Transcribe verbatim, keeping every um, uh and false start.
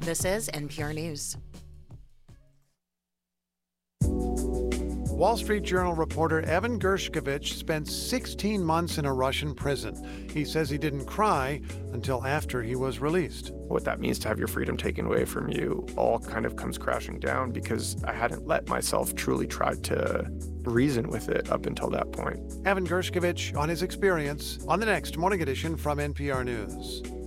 This is N P R News. Wall Street Journal reporter Evan Gershkovich spent sixteen months in a Russian prison. He says he didn't cry until after he was released. What that means to have your freedom taken away from you all kind of comes crashing down because I hadn't let myself truly try to reason with it up until that point. Evan Gershkovich on his experience on the next Morning Edition from N P R News.